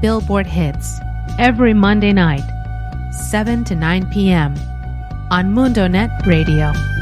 Billboard hits every Monday night, 7 to 9 p.m. on MundoNet Radio.